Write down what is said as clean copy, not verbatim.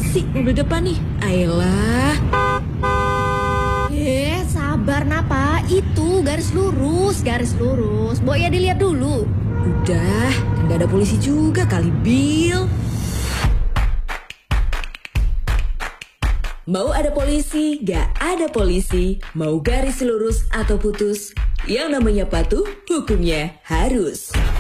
sih mobil depan nih? Ayolah. Sabar Napa. Itu garis lurus, garis lurus. Mbok ya dilihat dulu. Udah, kan gak ada polisi juga kali, Bill. Mau ada polisi, gak ada polisi. Mau garis lurus atau putus, yang namanya patuh, hukumnya harus.